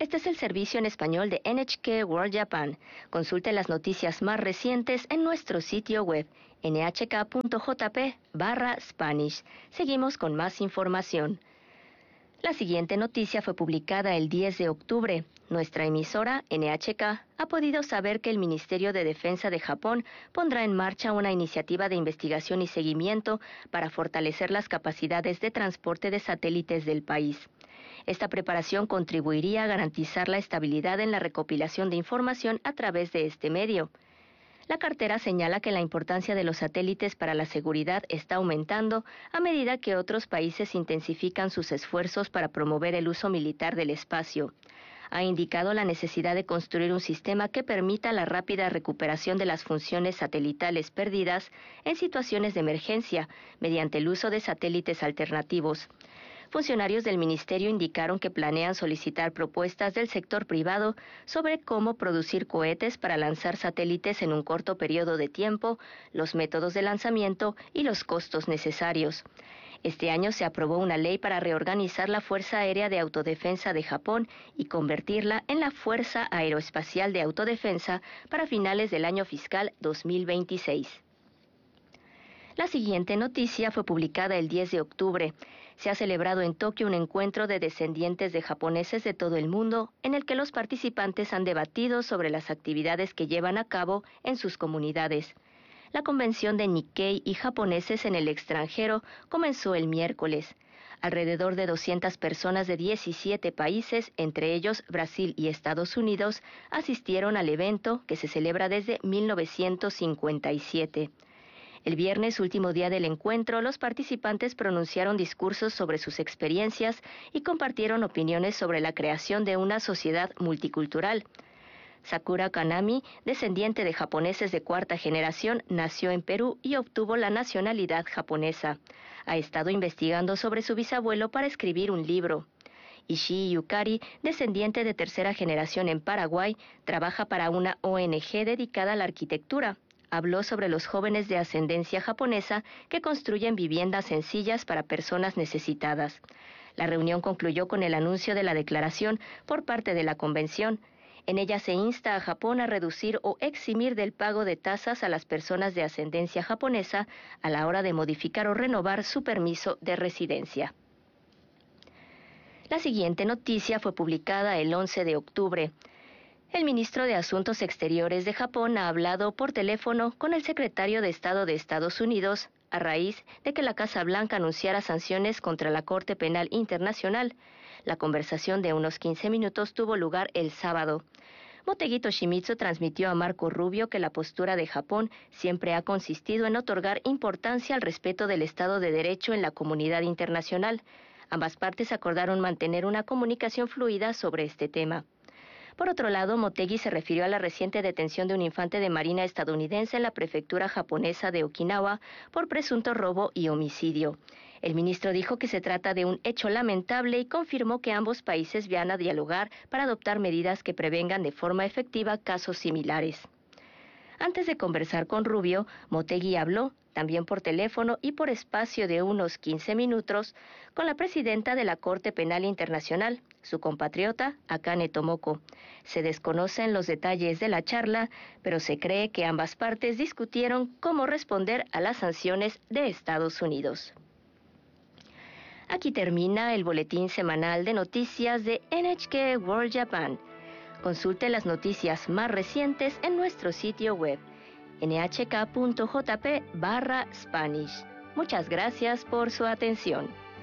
Este es el servicio en español de NHK World Japan. Consulte las noticias más recientes en nuestro sitio web nhk.jp/Spanish. Seguimos con más información. La siguiente noticia fue publicada el 10 de octubre. Nuestra emisora, NHK, ha podido saber que el Ministerio de Defensa de Japón pondrá en marcha una iniciativa de investigación y seguimiento para fortalecer las capacidades de transporte de satélites del país. Esta preparación contribuiría a garantizar la estabilidad en la recopilación de información a través de este medio. La cartera señala que la importancia de los satélites para la seguridad está aumentando a medida que otros países intensifican sus esfuerzos para promover el uso militar del espacio. Ha indicado la necesidad de construir un sistema que permita la rápida recuperación de las funciones satelitales perdidas en situaciones de emergencia mediante el uso de satélites alternativos. Funcionarios del ministerio indicaron que planean solicitar propuestas del sector privado sobre cómo producir cohetes para lanzar satélites en un corto periodo de tiempo, los métodos de lanzamiento y los costos necesarios. Este año se aprobó una ley para reorganizar la Fuerza Aérea de Autodefensa de Japón y convertirla en la Fuerza Aeroespacial de Autodefensa para finales del año fiscal 2026. La siguiente noticia fue publicada el 10 de octubre. Se ha celebrado en Tokio un encuentro de descendientes de japoneses de todo el mundo, en el que los participantes han debatido sobre las actividades que llevan a cabo en sus comunidades. La convención de Nikkei y japoneses en el extranjero comenzó el miércoles. Alrededor de 200 personas de 17 países, entre ellos Brasil y Estados Unidos, asistieron al evento que se celebra desde 1957. El viernes, último día del encuentro, los participantes pronunciaron discursos sobre sus experiencias y compartieron opiniones sobre la creación de una sociedad multicultural. Sakura Kanami, descendiente de japoneses de cuarta generación, nació en Perú y obtuvo la nacionalidad japonesa. Ha estado investigando sobre su bisabuelo para escribir un libro. Ishii Yukari, descendiente de tercera generación en Paraguay, trabaja para una ONG dedicada a la arquitectura. Habló sobre los jóvenes de ascendencia japonesa que construyen viviendas sencillas para personas necesitadas. La reunión concluyó con el anuncio de la declaración por parte de la convención. En ella se insta a Japón a reducir o eximir del pago de tasas a las personas de ascendencia japonesa a la hora de modificar o renovar su permiso de residencia. La siguiente noticia fue publicada el 11 de octubre. El ministro de Asuntos Exteriores de Japón ha hablado por teléfono con el secretario de Estado de Estados Unidos a raíz de que la Casa Blanca anunciara sanciones contra la Corte Penal Internacional. La conversación de unos 15 minutos tuvo lugar el sábado. Motegi Toshimitsu transmitió a Marco Rubio que la postura de Japón siempre ha consistido en otorgar importancia al respeto del Estado de Derecho en la comunidad internacional. Ambas partes acordaron mantener una comunicación fluida sobre este tema. Por otro lado, Motegi se refirió a la reciente detención de un infante de marina estadounidense en la prefectura japonesa de Okinawa por presunto robo y homicidio. El ministro dijo que se trata de un hecho lamentable y confirmó que ambos países van a dialogar para adoptar medidas que prevengan de forma efectiva casos similares. Antes de conversar con Rubio, Motegi habló, también por teléfono y por espacio de unos 15 minutos, con la presidenta de la Corte Penal Internacional, su compatriota Akane Tomoko. Se desconocen los detalles de la charla, pero se cree que ambas partes discutieron cómo responder a las sanciones de Estados Unidos. Aquí termina el boletín semanal de noticias de NHK World Japan. Consulte las noticias más recientes en nuestro sitio web nhk.jp/Spanish. Muchas gracias por su atención.